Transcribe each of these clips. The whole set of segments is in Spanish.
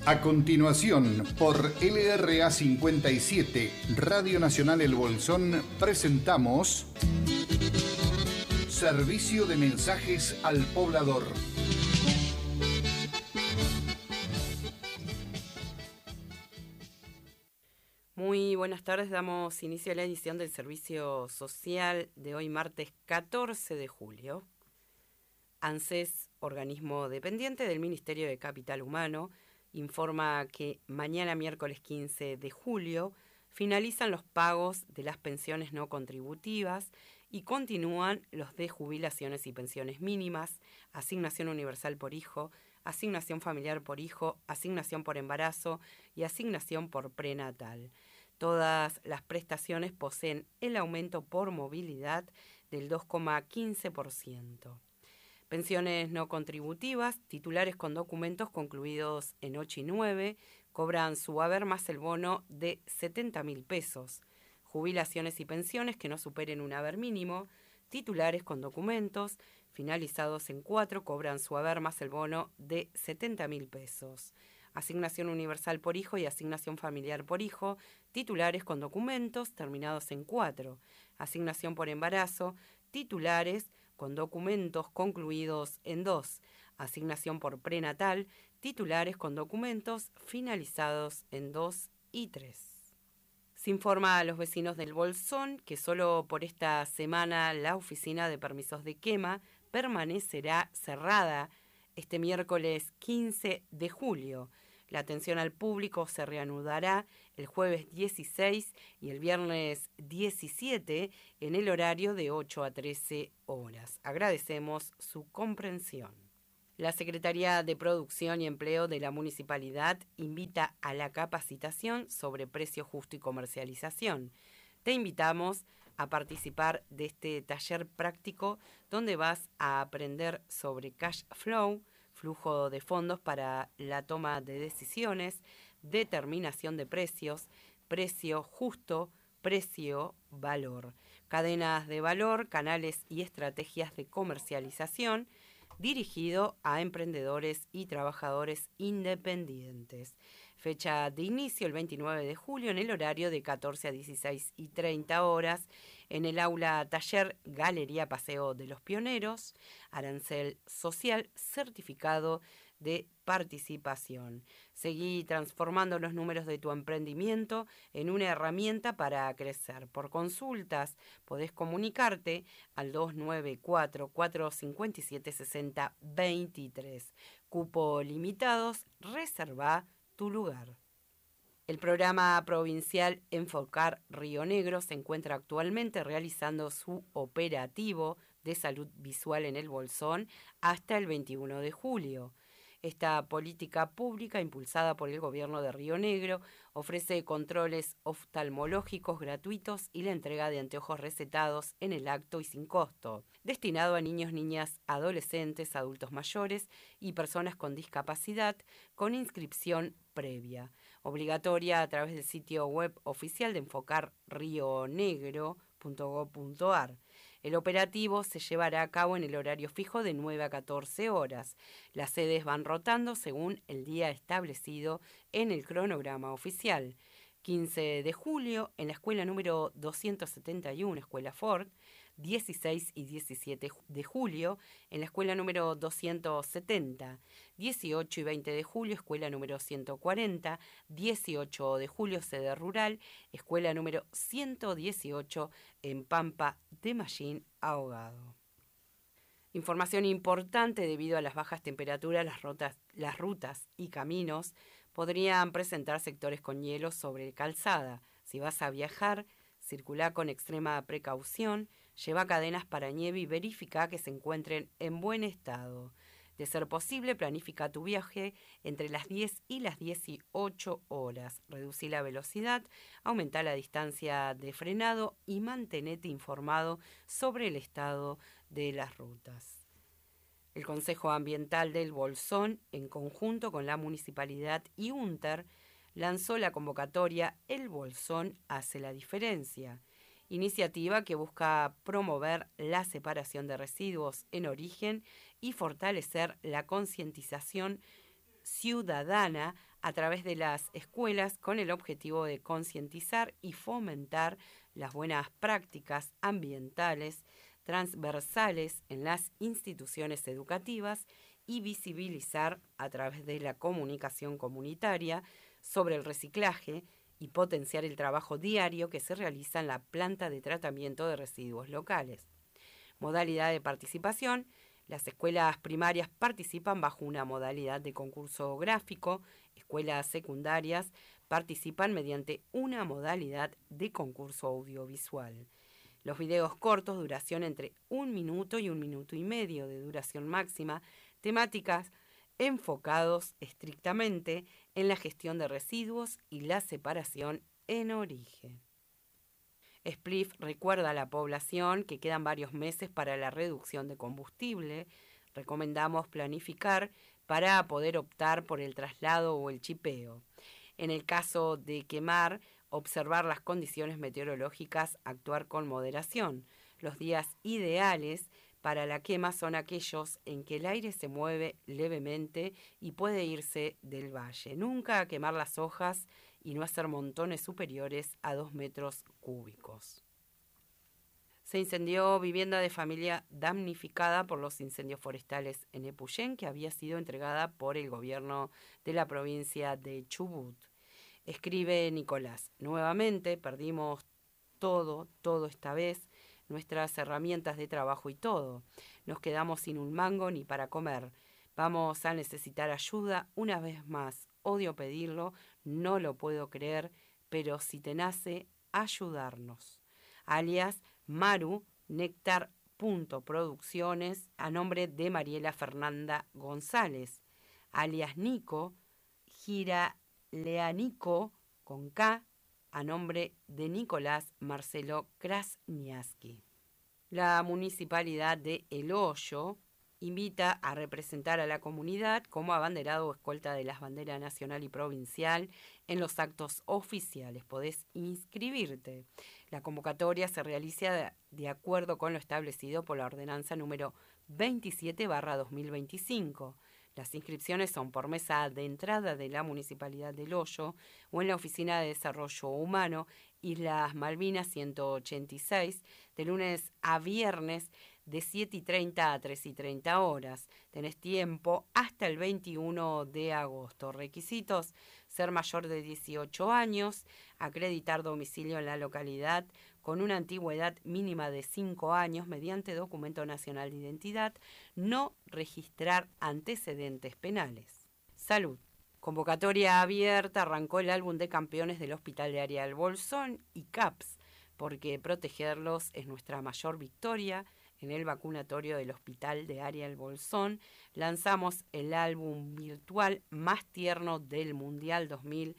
A continuación, por LRA 57, Radio Nacional El Bolsón, presentamos Servicio de Mensajes al Poblador. Muy buenas tardes, damos inicio a la edición del Servicio Social de hoy martes 14 de julio. ANSES, organismo dependiente del Ministerio de Capital Humano, informa que mañana miércoles 15 de julio finalizan los pagos de las pensiones no contributivas y continúan los de jubilaciones y pensiones mínimas, asignación universal por hijo, asignación familiar por hijo, asignación por embarazo y asignación por prenatal. Todas las prestaciones poseen el aumento por movilidad del 2,15%. Pensiones no contributivas, titulares con documentos concluidos en 8 y 9, cobran su haber más el bono de 70.000 pesos. Jubilaciones y pensiones que no superen un haber mínimo, titulares con documentos finalizados en 4, cobran su haber más el bono de 70.000 pesos. Asignación universal por hijo y asignación familiar por hijo, titulares con documentos terminados en 4. Asignación por embarazo, titulares con documentos concluidos en 2, asignación por prenatal, titulares con documentos finalizados en 2 y 3. Se informa a los vecinos del Bolsón que solo por esta semana la oficina de permisos de quema permanecerá cerrada este miércoles 15 de julio. La atención al público se reanudará el jueves 16 y el viernes 17 en el horario de 8 a 13 horas. Agradecemos su comprensión. La Secretaría de Producción y Empleo de la Municipalidad invita a la capacitación sobre precio justo y comercialización. Te invitamos a participar de este taller práctico donde vas a aprender sobre cash flow, flujo de fondos para la toma de decisiones, determinación de precios, precio justo, precio, valor, cadenas de valor, canales y estrategias de comercialización, dirigido a emprendedores y trabajadores independientes. Fecha de inicio el 29 de julio en el horario de 14 a 16 y 30 horas en el aula taller Galería Paseo de los Pioneros, arancel social certificado de participación. Seguí transformando los números de tu emprendimiento en una herramienta para crecer. Por consultas podés comunicarte al 294-457-6023. Cupo limitados, reserva tu lugar. El programa provincial Enfocar Río Negro se encuentra actualmente realizando su operativo de salud visual en el Bolsón hasta el 21 de julio. Esta política pública, impulsada por el gobierno de Río Negro, ofrece controles oftalmológicos gratuitos y la entrega de anteojos recetados en el acto y sin costo, destinado a niños, niñas, adolescentes, adultos mayores y personas con discapacidad, con inscripción previa, obligatoria a través del sitio web oficial de Enfocar rionegro.gov.ar. El operativo se llevará a cabo en el horario fijo de 9 a 14 horas. Las sedes van rotando según el día establecido en el cronograma oficial. 15 de julio en la escuela número 271, Escuela Ford. 16 y 17 de julio en la escuela número 270, 18 y 20 de julio, escuela número 140, 18 de julio, sede rural, escuela número 118 en Pampa de Mallín, Ahogado. Información importante: debido a las bajas temperaturas, las rutas y caminos podrían presentar sectores con hielo sobre calzada. Si vas a viajar, circulá con extrema precaución, lleva cadenas para nieve y verifica que se encuentren en buen estado. De ser posible, planifica tu viaje entre las 10 y las 18 horas. Reducí la velocidad, aumenta la distancia de frenado y mantenete informado sobre el estado de las rutas. El Consejo Ambiental del Bolsón, en conjunto con la Municipalidad y UNTER, lanzó la convocatoria El Bolsón hace la diferencia, iniciativa que busca promover la separación de residuos en origen y fortalecer la concientización ciudadana a través de las escuelas con el objetivo de concientizar y fomentar las buenas prácticas ambientales transversales en las instituciones educativas y visibilizar a través de la comunicación comunitaria sobre el reciclaje y potenciar el trabajo diario que se realiza en la planta de tratamiento de residuos locales. Modalidad de participación. Las escuelas primarias participan bajo una modalidad de concurso gráfico. Escuelas secundarias participan mediante una modalidad de concurso audiovisual. Los videos cortos, duración entre 1 minuto y 1 minuto y medio de duración máxima, temáticas enfocados estrictamente en la gestión de residuos y la separación en origen. SPLIF recuerda a la población que quedan varios meses para la reducción de combustible. Recomendamos planificar para poder optar por el traslado o el chipeo. En el caso de quemar, observar las condiciones meteorológicas, actuar con moderación. Los días ideales para la quema son aquellos en que el aire se mueve levemente y puede irse del valle. Nunca quemar las hojas y no hacer montones superiores a 2 metros cúbicos. Se incendió vivienda de familia damnificada por los incendios forestales en Epuyén, que había sido entregada por el gobierno de la provincia de Chubut. Escribe Nicolás: nuevamente perdimos todo esta vez, nuestras herramientas de trabajo y todo. Nos quedamos sin un mango ni para comer. Vamos a necesitar ayuda una vez más. Odio pedirlo, no lo puedo creer, pero si te nace, ayudarnos. Alias Maru Néctar.producciones, a nombre de Mariela Fernanda González. Alias Nico Giraleanico con K, a nombre de Nicolás Marcelo Krasniaski. La Municipalidad de El Hoyo invita a representar a la comunidad como abanderado o escolta de las banderas nacional y provincial en los actos oficiales. Podés inscribirte. La convocatoria se realiza de acuerdo con lo establecido por la ordenanza número 27/2025. Las inscripciones son por mesa de entrada de la Municipalidad del Hoyo o en la Oficina de Desarrollo Humano, Islas Malvinas 186, de lunes a viernes de 7:30 a 3:30 horas. Tenés tiempo hasta el 21 de agosto. Requisitos: ser mayor de 18 años, acreditar domicilio en la localidad con una antigüedad mínima de 5 años mediante documento nacional de identidad, no registrar antecedentes penales. Salud. Convocatoria abierta, arrancó el álbum de campeones del Hospital de Ariel Bolsón y CAPS, porque protegerlos es nuestra mayor victoria. En el vacunatorio del Hospital de Ariel Bolsón lanzamos el álbum virtual más tierno del Mundial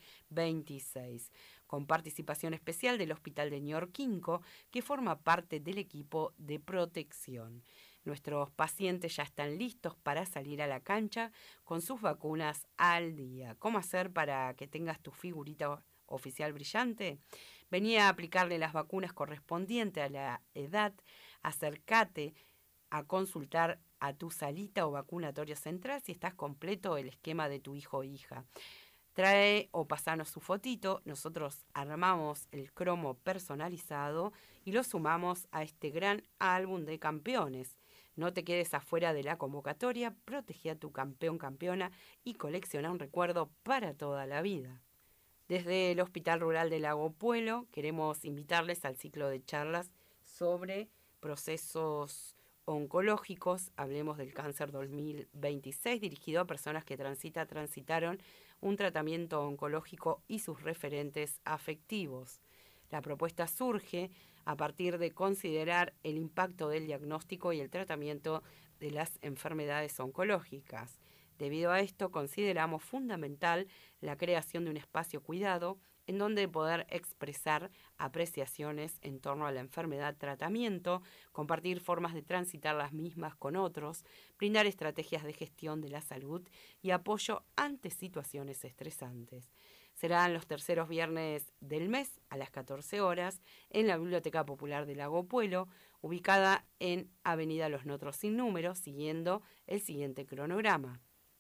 2026, con participación especial del Hospital de Ñorquinco, que forma parte del equipo de protección. Nuestros pacientes ya están listos para salir a la cancha con sus vacunas al día. ¿Cómo hacer para que tengas tu figurita oficial brillante? Venía a aplicarle las vacunas correspondientes a la edad. Acércate a consultar a tu salita o vacunatorio central si estás completo el esquema de tu hijo o hija. Trae o pasanos su fotito, nosotros armamos el cromo personalizado y lo sumamos a este gran álbum de campeones. No te quedes afuera de la convocatoria, protege a tu campeón, campeona y colecciona un recuerdo para toda la vida. Desde el Hospital Rural de Lago Puelo queremos invitarles al ciclo de charlas sobre procesos oncológicos. Hablemos del cáncer 2026, dirigido a personas que transitaron un tratamiento oncológico y sus referentes afectivos. La propuesta surge a partir de considerar el impacto del diagnóstico y el tratamiento de las enfermedades oncológicas. Debido a esto, consideramos fundamental la creación de un espacio cuidado en donde poder expresar apreciaciones en torno a la enfermedad-tratamiento, compartir formas de transitar las mismas con otros, brindar estrategias de gestión de la salud y apoyo ante situaciones estresantes. Serán los terceros viernes del mes a las 14 horas en la Biblioteca Popular de Lago Puelo, ubicada en Avenida Los Notros Sin Número, siguiendo el siguiente cronograma.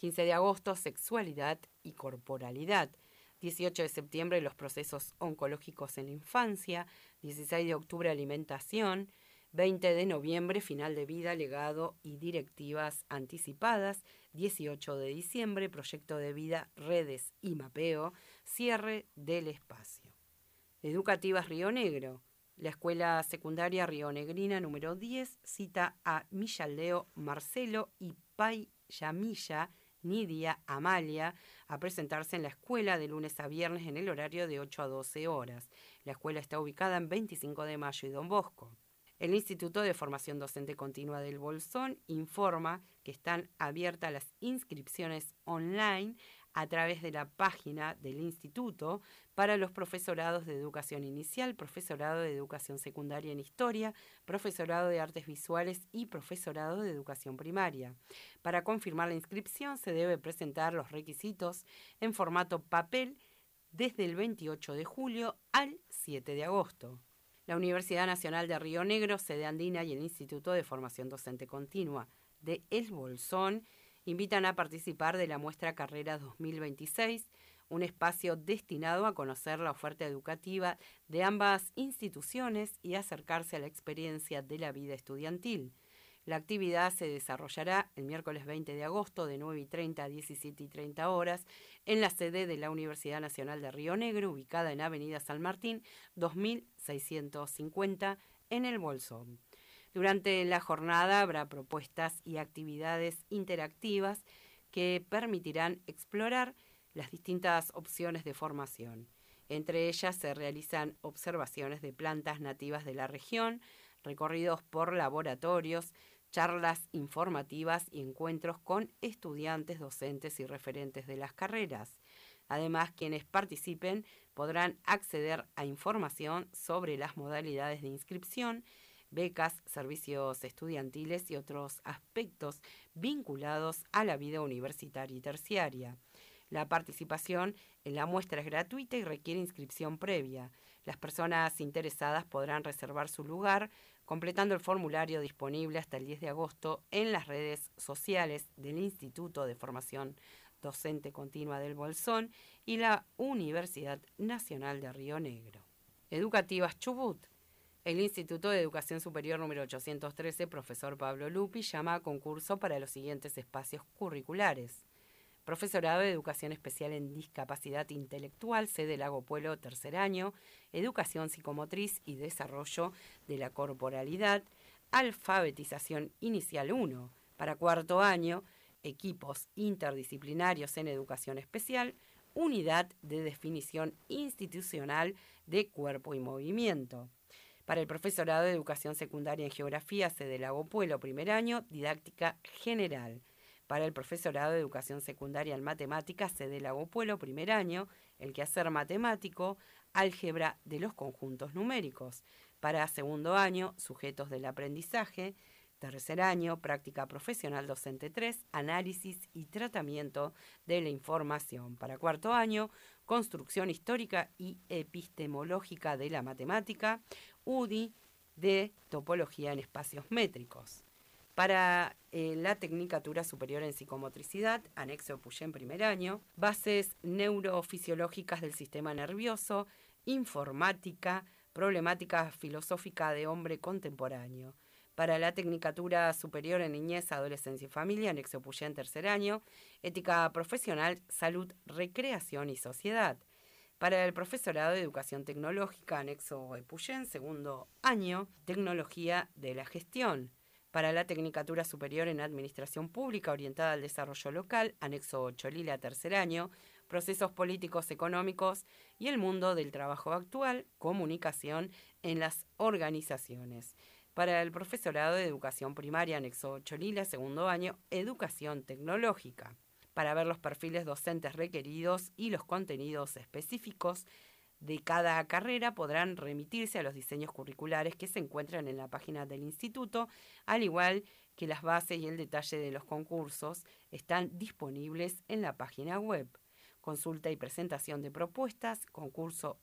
15 de agosto, sexualidad y corporalidad. 18 de septiembre, los procesos oncológicos en la infancia. 16 de octubre, alimentación. 20 de noviembre, final de vida, legado y directivas anticipadas. 18 de diciembre, proyecto de vida, redes y mapeo. Cierre del espacio. Educativas Río Negro. La Escuela Secundaria Rionegrina número 10 cita a Millaldeo Marcelo y Payamilla Nidia Amalia a presentarse en la escuela de lunes a viernes en el horario de 8 a 12 horas. La escuela está ubicada en 25 de Mayo y Don Bosco. El Instituto de Formación Docente Continua del Bolsón informa que están abiertas las inscripciones online a través de la página del instituto para los profesorados de educación inicial, profesorado de educación secundaria en historia, profesorado de artes visuales y profesorado de educación primaria. Para confirmar la inscripción se debe presentar los requisitos en formato papel desde el 28 de julio al 7 de agosto. La Universidad Nacional de Río Negro, sede andina, y el Instituto de Formación Docente Continua de El Bolsón invitan a participar de la muestra Carrera 2026, un espacio destinado a conocer la oferta educativa de ambas instituciones y acercarse a la experiencia de la vida estudiantil. La actividad se desarrollará el miércoles 20 de agosto de 9:30 a 17:30 horas en la sede de la Universidad Nacional de Río Negro, ubicada en Avenida San Martín, 2650, en El Bolsón. Durante la jornada habrá propuestas y actividades interactivas que permitirán explorar las distintas opciones de formación. Entre ellas se realizan observaciones de plantas nativas de la región, recorridos por laboratorios, charlas informativas y encuentros con estudiantes, docentes y referentes de las carreras. Además, quienes participen podrán acceder a información sobre las modalidades de inscripción, becas, servicios estudiantiles y otros aspectos vinculados a la vida universitaria y terciaria. La participación en la muestra es gratuita y requiere inscripción previa. Las personas interesadas podrán reservar su lugar completando el formulario disponible hasta el 10 de agosto en las redes sociales del Instituto de Formación Docente Continua del Bolsón y la Universidad Nacional de Río Negro. Educativas Chubut. El Instituto de Educación Superior número 813, profesor Pablo Lupi, llama a concurso para los siguientes espacios curriculares. Profesorado de Educación Especial en Discapacidad Intelectual, sede Lago Puelo, tercer año. Educación Psicomotriz y Desarrollo de la Corporalidad. Alfabetización Inicial 1. Para cuarto año, equipos interdisciplinarios en Educación Especial. Unidad de Definición Institucional de Cuerpo y Movimiento. Para el profesorado de Educación Secundaria en Geografía, sede Lago Puelo, primer año. Didáctica General. Para el profesorado de Educación Secundaria en Matemáticas, sede Lago Puelo, primer año, el quehacer matemático, álgebra de los conjuntos numéricos. Para segundo año, sujetos del aprendizaje. Tercer año, práctica profesional docente 3, análisis y tratamiento de la información. Para cuarto año, construcción histórica y epistemológica de la matemática. UDI de topología en espacios métricos. Para la Tecnicatura Superior en Psicomotricidad, anexo Puyén primer año, bases neurofisiológicas del sistema nervioso, informática, problemática filosófica de hombre contemporáneo. Para la Tecnicatura Superior en Niñez, Adolescencia y Familia, anexo Puyén tercer año, ética profesional, salud, recreación y sociedad. Para el profesorado de Educación Tecnológica, anexo Epuyén, segundo año, tecnología de la gestión. Para la Tecnicatura Superior en Administración Pública orientada al desarrollo local, anexo Cholila, tercer año, procesos políticos, económicos y el mundo del trabajo actual, comunicación en las organizaciones. Para el profesorado de Educación Primaria, anexo Cholila, segundo año, Educación Tecnológica. Para ver los perfiles docentes requeridos y los contenidos específicos de cada carrera podrán remitirse a los diseños curriculares que se encuentran en la página del instituto, al igual que las bases y el detalle de los concursos están disponibles en la página web. Consulta y presentación de propuestas, concurso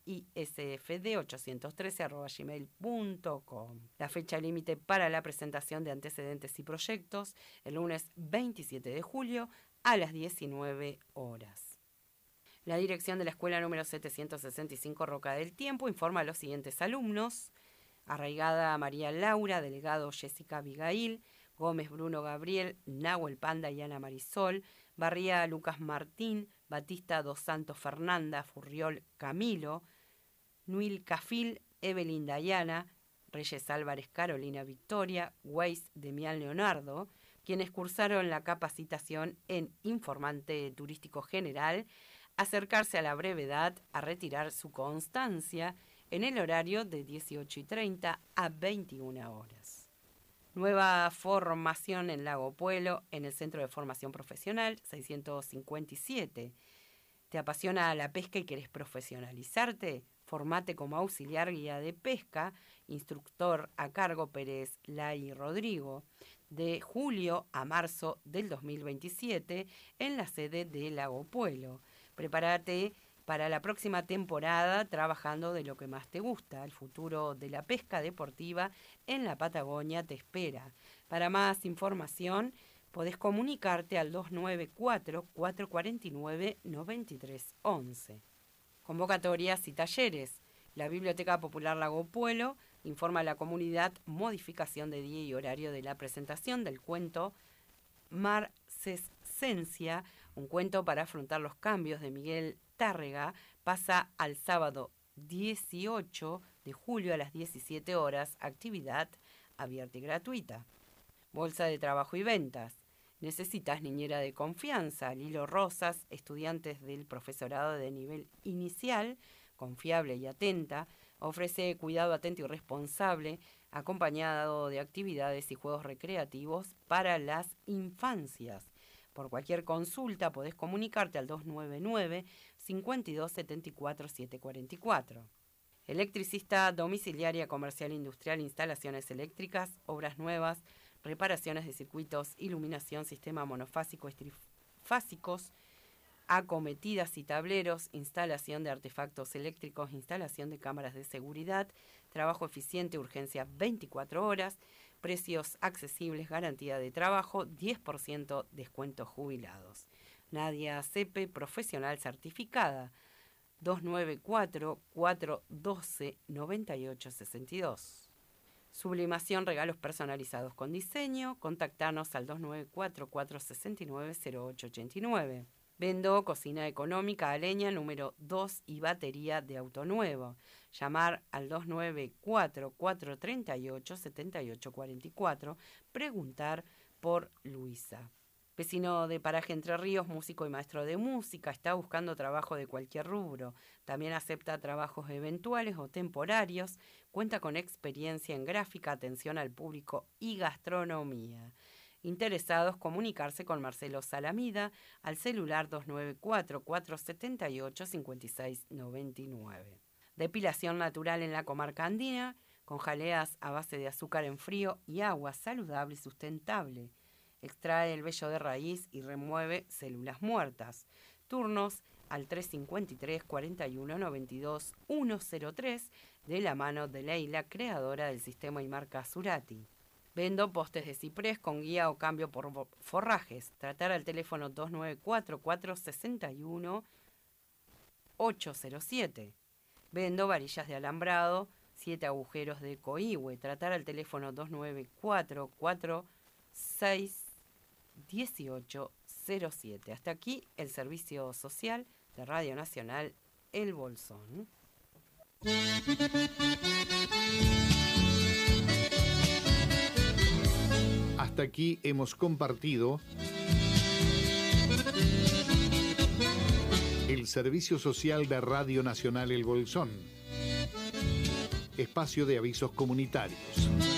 isfd813@gmail.com. La fecha límite para la presentación de antecedentes y proyectos, el lunes 27 de julio a las 19 horas. La dirección de la escuela número 765 Roca del Tiempo informa a los siguientes alumnos: Arraigada María Laura, Delegado Jessica Abigail, Gómez Bruno Gabriel, Nahuel Panda y Ana Marisol, Barría Lucas Martín, Batista Dos Santos Fernanda, Furriol Camilo, Nuil Cafil, Evelyn Dayana, Reyes Álvarez Carolina Victoria, Weiss Demián Leonardo, quienes cursaron la capacitación en informante turístico general, acercarse a la brevedad a retirar su constancia en el horario de 18:30 a 21 horas. Nueva formación en Lago Puelo, en el Centro de Formación Profesional 657. ¿Te apasiona la pesca y querés profesionalizarte? Formate como auxiliar guía de pesca, instructor a cargo Pérez Lai Rodrigo, de julio a marzo del 2027 en la sede de Lago Puelo. Prepárate para la próxima temporada trabajando de lo que más te gusta. El futuro de la pesca deportiva en la Patagonia te espera. Para más información podés comunicarte al 294-449-9311. Convocatorias y talleres. La Biblioteca Popular Lago Puelo informa a la comunidad modificación de día y horario de la presentación del cuento Marcescencia, un cuento para afrontar los cambios de Miguel Tárrega, pasa al sábado 18 de julio a las 17 horas, actividad abierta y gratuita. Bolsa de trabajo y ventas. ¿Necesitas niñera de confianza? Lilo Rosas, estudiantes del profesorado de nivel inicial, confiable y atenta, ofrece cuidado atento y responsable, acompañado de actividades y juegos recreativos para las infancias. Por cualquier consulta podés comunicarte al 299-5274-744. Electricista domiciliaria, comercial, industrial, instalaciones eléctricas, obras nuevas, reparaciones de circuitos, iluminación, sistema monofásico, trifásicos, acometidas y tableros, instalación de artefactos eléctricos, instalación de cámaras de seguridad, trabajo eficiente, urgencia 24 horas, precios accesibles, garantía de trabajo, 10% descuentos jubilados. Nadia Cepe, profesional certificada, 294-412-9862. Sublimación, regalos personalizados con diseño. Contactanos al 294-469-0889. Vendo cocina económica a leña número 2 y batería de auto nuevo. Llamar al 294-438-7844. Preguntar por Luisa. Vecino de Paraje Entre Ríos, músico y maestro de música, está buscando trabajo de cualquier rubro. También acepta trabajos eventuales o temporarios. Cuenta con experiencia en gráfica, atención al público y gastronomía. Interesados, comunicarse con Marcelo Salamida al celular 294-478-5699. Depilación natural en la comarca andina, con jaleas a base de azúcar en frío y agua saludable y sustentable. Extrae el vello de raíz y remueve células muertas. Turnos al 353-4192-103 de la mano de Leila, creadora del sistema y marca Zurati. Vendo postes de ciprés con guía o cambio por forrajes. Tratar al teléfono 294-461-807. Vendo varillas de alambrado, 7 agujeros de coihue. Tratar al teléfono 294-461807. Hasta aquí el servicio social de Radio Nacional El Bolsón. Hasta aquí hemos compartido el servicio social de Radio Nacional El Bolsón. Espacio de avisos comunitarios.